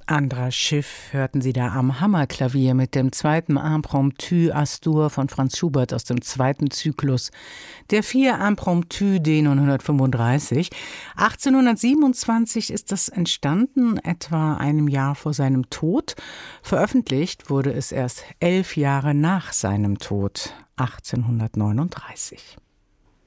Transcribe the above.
Andras Schiff hörten Sie da am Hammerklavier mit dem zweiten Impromptu Astur von Franz Schubert aus dem zweiten Zyklus der 4 Impromptu D935. 1827 ist das entstanden, etwa einem Jahr vor seinem Tod. Veröffentlicht wurde es erst 11 Jahre nach seinem Tod, 1839.